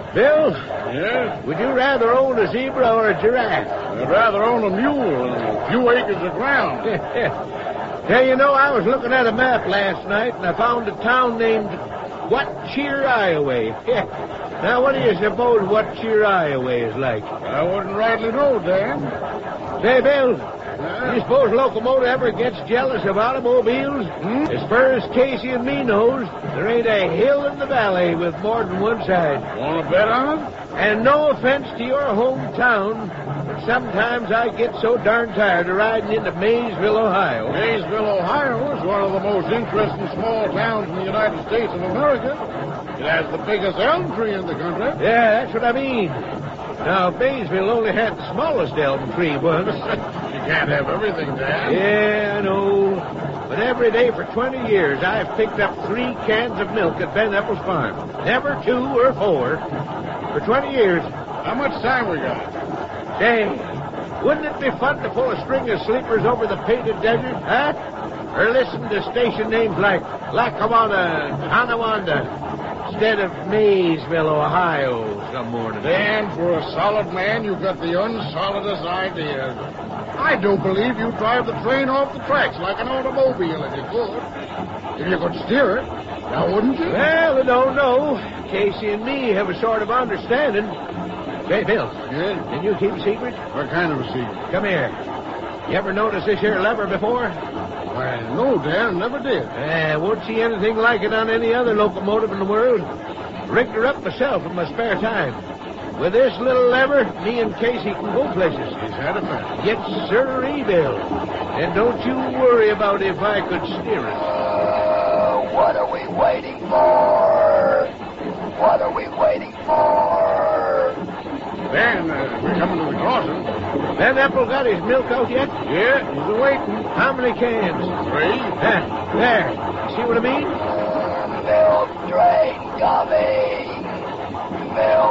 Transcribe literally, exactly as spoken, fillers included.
Bill, Yes? would you rather own a zebra or a giraffe? I'd rather own a mule and a few acres of ground. Yeah, you know, I was looking at a map last night, and I found a town named What Cheer, Iowa. Now, what do you suppose What Cheer, Iowa is like? I wouldn't rightly know, Dan. Say, Bill, Yeah? you suppose locomotive ever gets jealous of automobiles? Hmm? As far as Casey and me knows, there ain't a hill in the valley with more than one side. Want to bet on it? And no offense to your hometown, but sometimes I get so darn tired of riding into Maysville, Ohio. Maysville, Ohio is one of the most interesting small towns in the United States of America. It has the biggest elm tree in the country. Yeah, that's what I mean. Now, Maysville only had the smallest elm tree once. You can't have everything, Dan. Yeah, I know. But every day for twenty years, I've picked up three cans of milk at Ben Epples Farm. Never two or four. For twenty years. How much time we got? Say, wouldn't it be fun to pull a string of sleepers over the painted desert, huh? Or listen to station names like Lackawanna, Tonawanda, instead of Maysville, Ohio, some morning. Dan, for a solid man, you've got the unsolidest ideas. I do believe you drive the train off the tracks like an automobile if you could. If you could steer it, now wouldn't you? Well, I don't know. Casey and me have a sort of understanding. Say, Bill, Yeah? can you keep a secret? What kind of a secret? Come here. You ever noticed this here lever before? Why, no, Dan, never did. Uh, won't see anything like it on any other locomotive in the world. Rigged her up myself in my spare time. With this little lever, me and Casey can go places. He's had a man. Yes, sir, Bill. And don't you worry about if I could steer it. Uh, what are we waiting for? What are we waiting for? Dan, uh, we're coming to the crossing. Ben Apple got his milk out yet? Yeah, he's a-waiting. How many cans? Three. Ah, there. See what I mean? Uh, milk train coming. Milk